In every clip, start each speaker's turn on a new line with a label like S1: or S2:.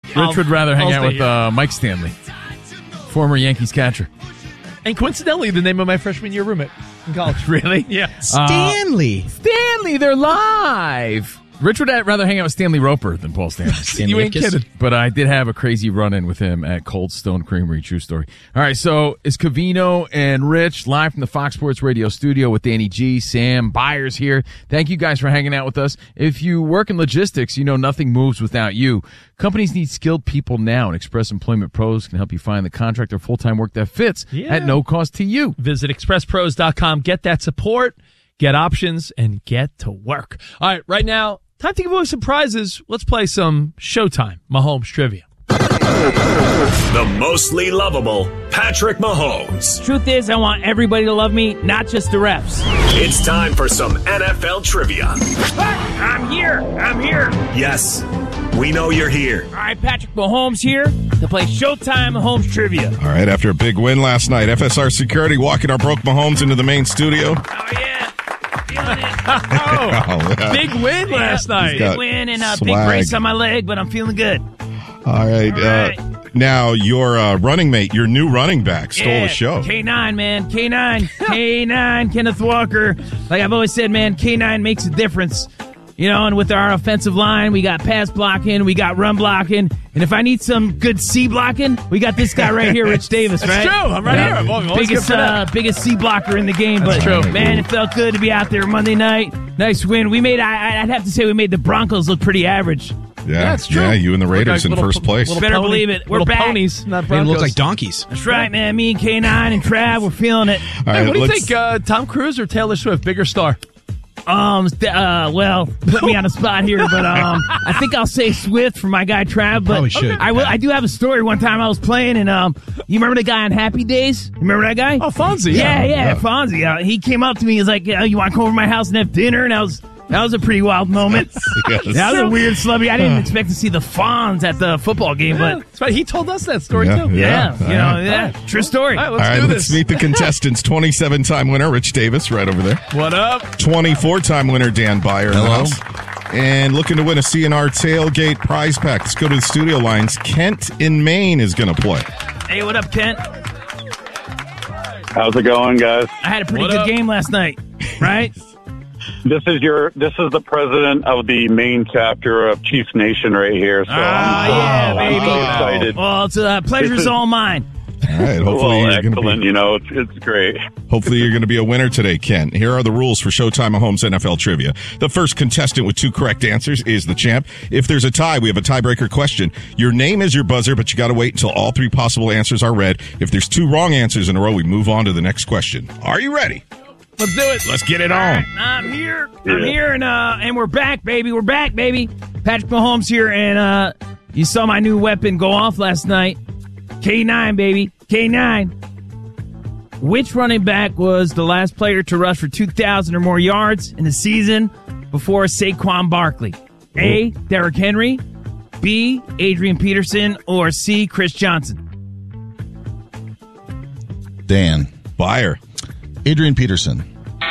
S1: Rich would rather hang out with Mike Stanley, former Yankees catcher.
S2: And coincidentally, the name of my freshman year roommate in college.
S1: Really?
S2: Yeah.
S3: Stanley.
S1: Stanley, they're live. Rich would rather hang out with Stanley Roper than Paul Stanley.
S2: You ain't kidding.
S1: But I did have a crazy run-in with him at Cold Stone Creamery. True story. All right, so it's Covino and Rich live from the Fox Sports Radio studio with Danny G, Sam, Byers here. Thank you guys for hanging out with us. If you work in logistics, you know nothing moves without you. Companies need skilled people now, and Express Employment Pros can help you find the contract or full-time work that fits at no cost to you.
S2: Visit expresspros.com. Get that support, get options, and get to work. All right, right now, time to give away some prizes. Let's play some Showtime Mahomes trivia.
S4: The mostly lovable Patrick Mahomes.
S5: Truth is, I want everybody to love me, not just the refs.
S4: It's time for some NFL trivia.
S5: I'm here.
S4: Yes, we know you're here.
S5: All right, Patrick Mahomes here to play Showtime Mahomes trivia.
S6: All right, after a big win last night, FSR Security walking our broke Mahomes into the main studio.
S5: Oh, yeah. Feeling it.
S6: Yeah.
S2: Big win last night.
S5: Big win and a big brace on my leg, but I'm feeling good.
S6: All right. Now, your running mate, your new running back, stole the show.
S5: K9, man. K9, Kenneth Walker. Like I've always said, man, K9 makes a difference. You know, and with our offensive line, we got pass blocking, we got run blocking, and if I need some good C blocking, we got this guy right here, Rich Davis, right?
S2: That's true. I'm right here. I'm always good for that.
S5: Biggest C blocker in the game.
S2: That's
S5: but
S2: true.
S5: Man, it felt good to be out there Monday night. Nice win. We made. I'd have to say we made the Broncos look pretty average.
S6: Yeah,
S2: that's true.
S6: Yeah, you and the Raiders in first place.
S5: Better believe it. We're back.
S2: Ponies, not
S3: They
S2: Broncos.
S3: look like donkeys.
S5: That's right, man. Me and K9 and Trav, we're feeling it.
S6: All right,
S2: What do you think, Tom Cruise or Taylor Swift, bigger star?
S5: Well, put me on the spot here, but I think I'll say Swift for my guy Trav. But
S3: Probably should.
S5: I do have a story. One time I was playing, and you remember the guy on Happy Days? You remember that guy?
S2: Oh, Fonzie.
S5: Yeah, Fonzie. He came up to me. He was like, "You want to come over to my house and have dinner?" And that was a pretty wild moment.
S6: Yes.
S5: That was a weird celebrity. I didn't expect to see the Fonz at the football game, but
S2: That's right. He told us that story,
S6: Yeah,
S2: too.
S5: yeah, true story.
S2: All right,
S6: All
S2: let's
S6: right,
S2: do
S6: let's
S2: this.
S6: meet the contestants. 27-time winner, Rich Davis, right over there.
S2: What up?
S6: 24-time winner, Dan Byer. in the
S3: Hello.
S6: house. And looking to win a CNR Tailgate prize pack. Let's go to the studio lines. Kent in Maine is going to play.
S5: Hey, what up, Kent?
S7: How's it going, guys?
S5: I had a pretty
S2: What
S5: good
S2: up?
S5: game last night, right?
S7: This is the president of the main chapter of Chiefs Nation right here. So I'm
S5: baby.
S7: so excited.
S5: Well, it's a pleasure's all mine.
S6: All right, hopefully
S7: Well,
S6: you're going to
S7: excellent.
S6: be.
S7: You know, it's great.
S6: Hopefully you're going to be a winner today, Kent. Here are the rules for Showtime Mahomes NFL Trivia. The first contestant with 2 correct answers is the champ. If there's a tie, we have a tiebreaker question. Your name is your buzzer, but you got to wait until all 3 possible answers are read. If there's 2 wrong answers in a row, we move on to the next question. Are you ready?
S2: Let's do it.
S6: Let's get it on.
S5: I'm here, and we're back, baby. We're back, baby. Patrick Mahomes here, and you saw my new weapon go off last night. K9, baby. K9. Which running back was the last player to rush for 2,000 or more yards in the season before Saquon Barkley? A, Derrick Henry, B, Adrian Peterson, or C, Chris Johnson?
S3: Dan.
S6: Byer.
S3: Adrian Peterson.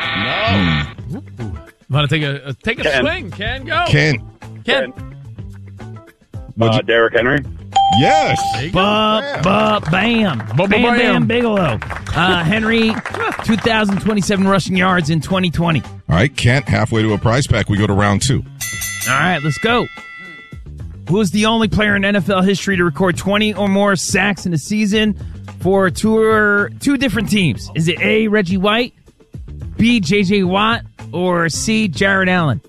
S2: Want to take a
S7: Ken.
S2: swing? Ken, go.
S6: Kent.
S2: Ken.
S7: Derrick Henry.
S6: Yes.
S5: Bam. Bam,
S2: bam.
S5: Bigelow. Henry, 2,027 rushing yards in 2020.
S6: All right, Kent, halfway to a prize pack. We go to round 2.
S5: All right, let's go. Who is the only player in NFL history to record 20 or more sacks in a season for two different teams? Is it A, Reggie White, B, J.J. Watt, or C, Jared Allen?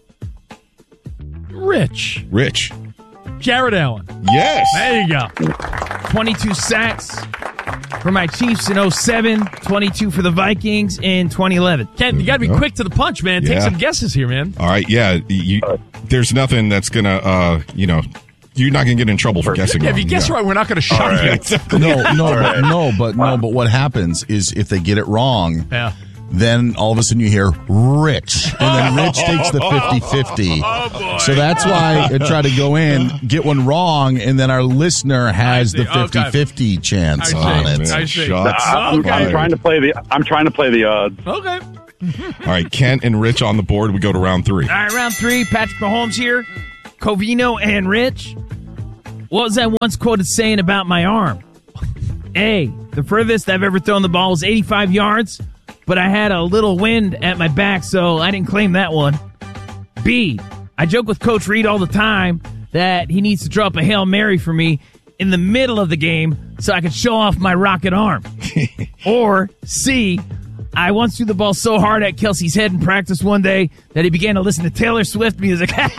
S2: Rich. Jared Allen.
S6: Yes.
S2: There you go.
S5: 22 sacks for my Chiefs in 07, 22 for the Vikings in 2011.
S2: Ken, you got to be quick to the punch, man. Take
S6: Yeah.
S2: some guesses here, man.
S6: All right, yeah. There's nothing that's going to, you're not going to get in trouble for guessing
S2: Yeah,
S6: wrong.
S2: if you guess right, we're not going to shock you.
S3: But what happens is if they get it wrong,
S2: Yeah.
S3: then all of a sudden you hear Rich, and then Rich takes the 50-50. So that's why I try to go in, get one wrong, and then our listener has the 50-50 chance on it.
S2: I see.
S6: Shots
S7: I'm
S6: fired.
S7: trying to play the odds.
S2: Okay.
S6: All right, Kent and Rich on the board. We go to round 3.
S5: All right, round 3. Patrick Mahomes here. Covino and Rich. What was that once quoted saying about my arm? A, the furthest I've ever thrown the ball was 85 yards, but I had a little wind at my back, so I didn't claim that one. B, I joke with Coach Reed all the time that he needs to drop a Hail Mary for me in the middle of the game so I could show off my rocket arm. Or C, I once threw the ball so hard at Kelsey's head in practice one day that he began to listen to Taylor Swift music.
S6: Kent.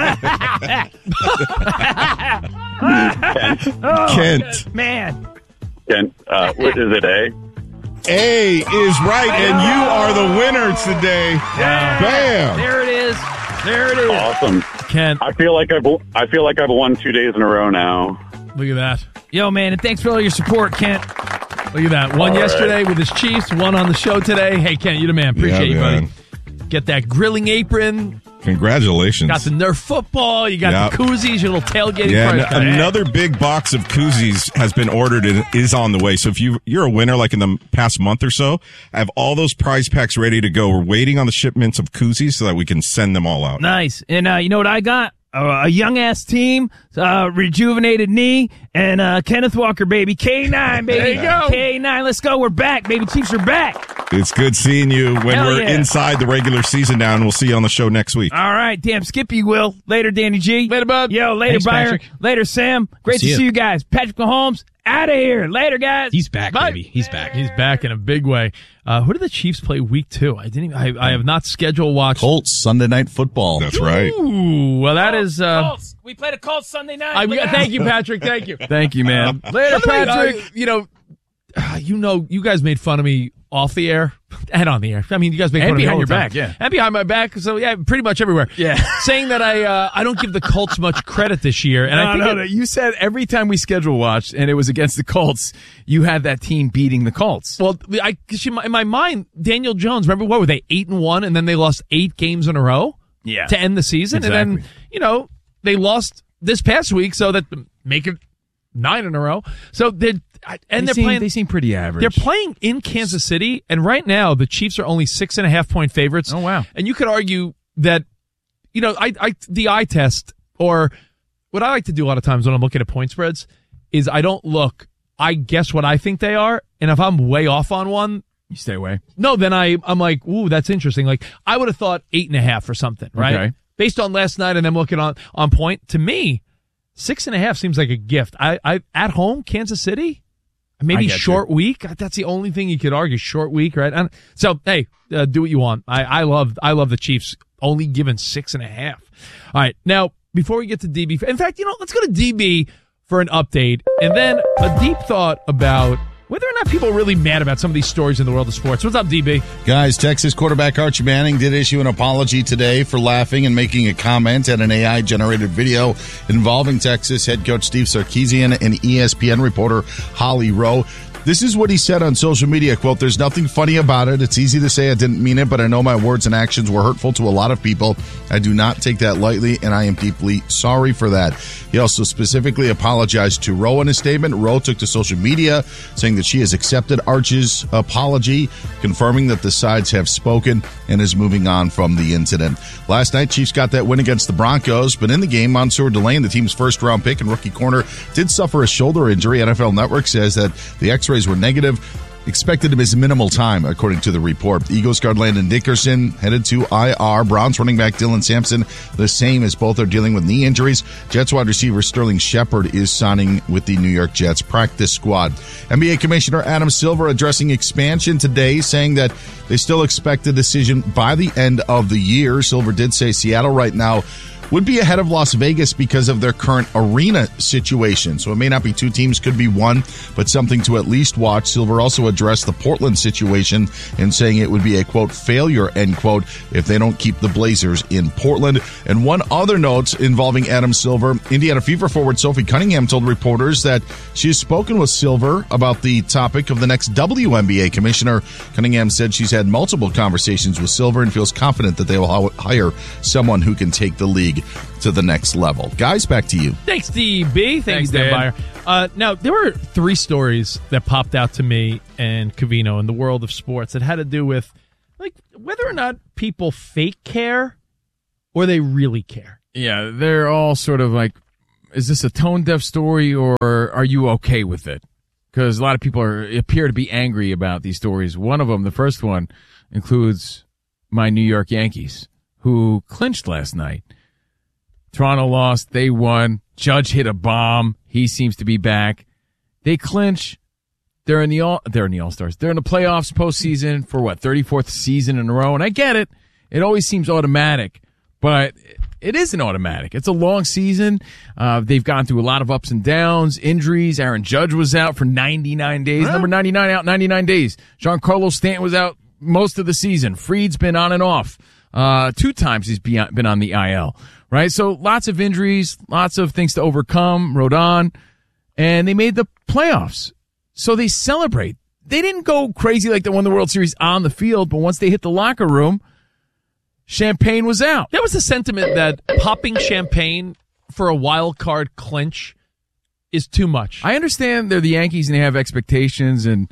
S5: Man.
S7: Kent, what is it, A?
S6: A is right, and you are the winner today.
S5: Yeah.
S6: Bam!
S5: There it is. There it is.
S7: Awesome.
S2: Kent,
S7: I feel like I've won 2 days in a row now.
S2: look at that.
S5: Yo, man, and thanks for all your support, Kent.
S2: Look at that. One yesterday with his Chiefs, one on the show today. Hey, Kent, you're the man. Appreciate you, buddy. Get that grilling apron.
S6: Congratulations.
S2: Got the Nerf football. You got the koozies, your little tailgating.
S6: Yeah, another big box of koozies has been ordered and is on the way. So if you're a winner, like in the past month or so, I have all those prize packs ready to go. We're waiting on the shipments of koozies so that we can send them all out.
S5: Nice. And you know what I got? A young-ass team, rejuvenated knee, and Kenneth Walker, baby. K9, baby.
S2: There you go.
S5: K9, let's go. We're back, baby. Chiefs are back.
S6: It's good seeing you when
S5: Hell
S6: we're
S5: yeah.
S6: inside the regular season now, and we'll see you on the show next week.
S5: All right. Damn, skip you, Will. Later, Danny G.
S2: Later, bud.
S5: Yo, later,
S8: Thanks,
S5: Buyer.
S8: Patrick.
S5: Later, Sam. Great to see you guys. Patrick Mahomes, out of here. Later, guys.
S8: He's back,
S2: Bye.
S8: baby. He's back.
S2: He's back in a big way. Who did the Chiefs play week 2? I have not scheduled watched.
S3: Colts, Sunday Night Football.
S6: That's right.
S2: Ooh, well, that is.
S5: Colts. We played a Colts Sunday night.
S2: Thank you, Patrick. Thank you.
S1: Thank you, man.
S2: Later,
S1: By the way,
S2: Patrick. You guys made fun of me off the air and on the air. I mean, you guys make
S1: And
S2: fun of me
S1: behind
S2: all
S1: your
S2: the time.
S1: back, yeah.
S2: And behind my back. So yeah, pretty much everywhere.
S1: Yeah.
S2: Saying that I don't give the Colts much credit this year, and I think
S1: no. You said every time we schedule watched and it was against the Colts, you had that team beating the Colts.
S2: Well, in my mind, Daniel Jones. Remember what were they 8-1, and then they lost 8 games in a row.
S1: Yeah.
S2: To end the season, and then they lost this past week, so that make it 9 in a row. So they're playing.
S1: They seem pretty average.
S2: They're playing in Kansas City, and right now the Chiefs are only 6.5-point favorites.
S1: Oh, wow.
S2: And you could argue that, the eye test, or what I like to do a lot of times when I'm looking at point spreads is I don't look. I guess what I think they are, and if I'm way off on one,
S1: you stay away.
S2: no, then I'm like, ooh, that's interesting. Like I would have thought 8.5 or something, right?
S1: Okay.
S2: Based on last night and them looking on point. To me, 6.5 seems like a gift. I at home, Kansas City, maybe short week. That's the only thing you could argue. Short week, right? And so hey, do what you want. I love the Chiefs only given 6.5. All right, now before we get to DB, in fact, let's go to DB for an update and then a deep thought about whether or not people are really mad about some of these stories in the world of sports. What's up, DB?
S3: Guys, Texas quarterback Archie Manning did issue an apology today for laughing and making a comment at an AI-generated video involving Texas head coach Steve Sarkisian and ESPN reporter Holly Rowe. This is what he said on social media, quote, "There's nothing funny about it. It's easy to say I didn't mean it, but I know my words and actions were hurtful to a lot of people. I do not take that lightly, and I am deeply sorry for that." He also specifically apologized to Rowe in his statement. Rowe took to social media, saying that she has accepted Arch's apology, confirming that the sides have spoken and is moving on from the incident. Last night, Chiefs got that win against the Broncos, but in the game, Mansour Delane, the team's first-round pick and rookie corner, did suffer a shoulder injury. NFL Network says that the X-rays were negative. Expected to miss minimal time, according to the report. Eagles guard Landon Dickerson headed to IR. Browns running back Dylan Sampson, the same, as both are dealing with knee injuries. Jets wide receiver Sterling Shepard is signing with the New York Jets practice squad. NBA Commissioner Adam Silver addressing expansion today, saying that they still expect a decision by the end of the year. Silver did say Seattle right now would be ahead of Las Vegas because of their current arena situation. So it may not be 2 teams, could be 1, but something to at least watch. Silver also addressed the Portland situation in saying it would be a, quote, failure, end quote, if they don't keep the Blazers in Portland. And one other note involving Adam Silver, Indiana Fever forward Sophie Cunningham told reporters that she has spoken with Silver about the topic of the next WNBA commissioner. Cunningham said she's had multiple conversations with Silver and feels confident that they will hire someone who can take the league to the next level. Guys, back to you.
S2: Thanks, DB. Thanks, Dan
S1: Dan.
S2: Byer. Now, there were 3 stories that popped out to me and Covino in the world of sports that had to do with like whether or not people fake care or they really care.
S1: Yeah, they're all sort of like is this a tone-deaf story, or are you okay with it? Because a lot of people appear to be angry about these stories. One of them, the first one, includes my New York Yankees, who clinched last night. Toronto lost. They won. Judge hit a bomb. He seems to be back. They clinch. They're in the All-Stars. They're in the playoffs postseason for 34th season in a row. And I get it. It always seems automatic, but it isn't automatic. It's a long season. They've gone through a lot of ups and downs, injuries. Aaron Judge was out for 99 days. Number 99 out 99 days. Giancarlo Stanton was out most of the season. Fried's been on and off. 2 times he's been on the IL, right? So lots of injuries, lots of things to overcome. Rodon, and they made the playoffs. So they celebrate. They didn't go crazy like they won the World Series on the field, but once they hit the locker room, champagne was out.
S2: There was a sentiment that popping champagne for a wild card clinch is too much.
S1: I understand they're the Yankees and they have expectations, and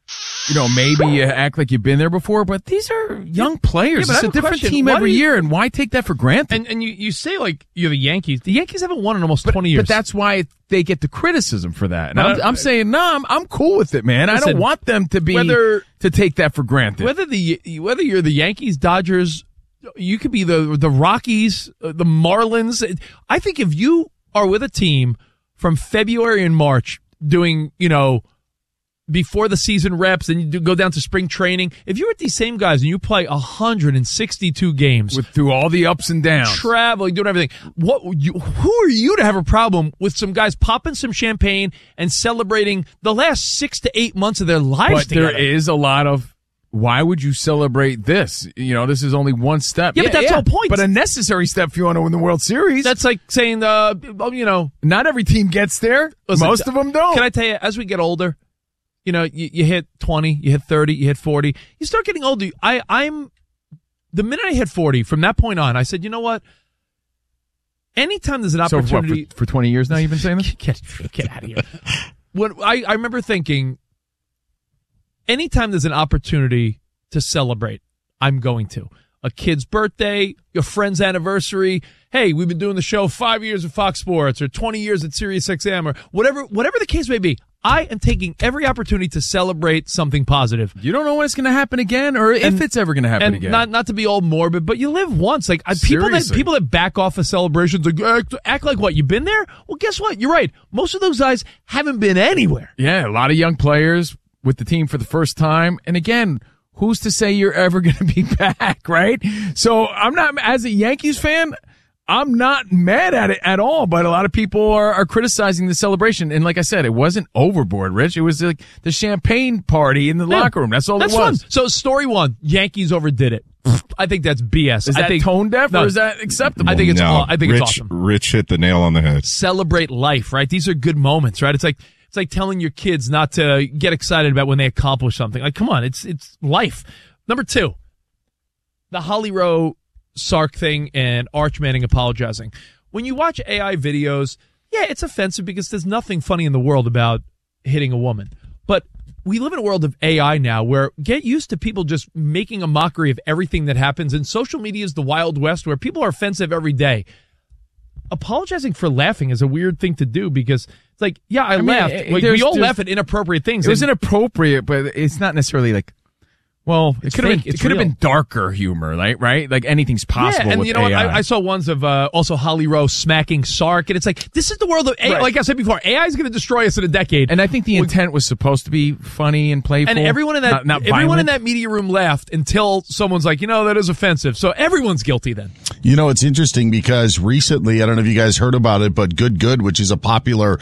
S1: maybe you act like you've been there before, but these are young players. It's a different team every year, and why take that for granted?
S2: And you say like you're the Yankees. The Yankees haven't won in almost 20 years.
S1: But that's why they get the criticism for that. And I'm saying, no, I'm cool with it, man. Listen, I don't want them to take that for granted.
S2: Whether you're the Yankees, Dodgers, you could be the Rockies, the Marlins. I think if you are with a team from February and March doing, before the season reps, and you go down to spring training. If you're with these same guys and you play 162 games
S1: through all the ups and downs,
S2: traveling, doing everything, who are you to have a problem with some guys popping some champagne and celebrating the last 6 to 8 months of their lives together?
S1: There is a lot of, why would you celebrate this? This is only one step.
S2: Yeah, but that's the whole point.
S1: But a necessary step if you want to win the World Series.
S2: That's like saying,
S1: not every team gets there.
S2: Listen,
S1: most of them don't.
S2: Can I tell you, as we get older, you hit 20, you hit 30, you hit 40. You start getting older. The minute I hit 40, from that point on, I said, you know what? Anytime there's an opportunity.
S1: So for 20 years now you've been saying this?
S2: Get out of here. I remember thinking, anytime there's an opportunity to celebrate, I'm going to. A kid's birthday, your friend's anniversary. Hey, we've been doing the show 5 years at Fox Sports, or 20 years at SiriusXM, or whatever the case may be. I am taking every opportunity to celebrate something positive.
S1: You don't know when it's going to happen again, or if it's ever going to happen again.
S2: Not to be all morbid, but you live once. Like people that back off of celebrations, act like what? You've been there? Well, guess what? You're right. Most of those guys haven't been anywhere.
S1: Yeah, a lot of young players with the team for the first time, and again, who's to say you're ever going to be back, right? So I'm not, as a Yankees fan, I'm not mad at it at all, but a lot of people are criticizing the celebration. And like I said, it wasn't overboard, Rich. It was like the champagne party in the locker room. That's all it was.
S2: Fun. So story one, Yankees overdid it. I think that's BS.
S1: Is that tone deaf or is that acceptable?
S2: I think it's awesome.
S6: Rich hit the nail on the head.
S2: Celebrate life, right? These are good moments, right? It's like telling your kids not to get excited about when they accomplish something. Like, come on, it's life. Number 2, the Holly Rowe Sark thing and Arch Manning apologizing. When you watch AI videos, yeah, it's offensive because there's nothing funny in the world about hitting a woman. But we live in a world of AI now where get used to people just making a mockery of everything that happens. And social media is the Wild West where people are offensive every day. Apologizing for laughing is a weird thing to do because it's like, yeah, I laughed. We all laugh at inappropriate things.
S1: It was inappropriate, but it's not necessarily like, well, it could have been darker humor, right? Like anything's possible.
S2: Yeah, and
S1: with
S2: you know
S1: AI.
S2: what? I saw ones of also Holly Rowe smacking Sark, and it's like this is the world of AI. Right. Like I said before, AI is going to destroy us in a decade.
S1: And I think the intent was supposed to be funny and playful.
S2: And everyone in that media room laughed until someone's like, that is offensive. So everyone's guilty then.
S3: It's interesting because recently, I don't know if you guys heard about it, but Good, which is a popular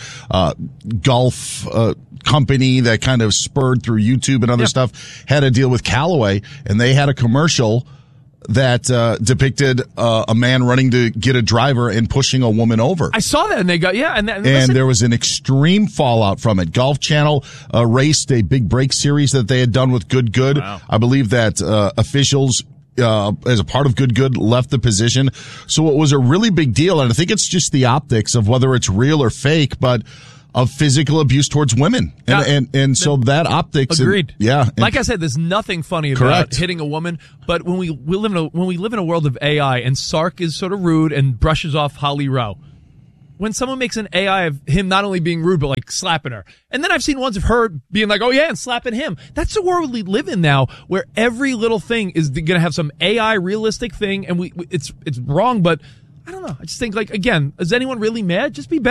S3: golf company that kind of spurred through YouTube and other stuff, had a deal with Callaway, and they had a commercial that depicted a man running to get a driver and pushing a woman over.
S2: I saw that, and they got and
S3: there was an extreme fallout from it. Golf Channel raced a big break series that they had done with Good. Wow. I believe that officials as a part of Good left the position. So it was a really big deal, and I think it's just the optics of whether it's real or fake, but of physical abuse towards women. And so that optics.
S2: Agreed.
S3: Like
S2: I said, there's nothing funny about hitting a woman, but when we live in a world of AI and Sark is sort of rude and brushes off Holly Rowe, when someone makes an AI of him not only being rude, but like slapping her. And then I've seen ones of her being like, oh yeah, and slapping him. That's the world we live in now, where every little thing is going to have some AI realistic thing. And it's wrong, but I don't know. I just think, like, again, is anyone really mad? Just be better.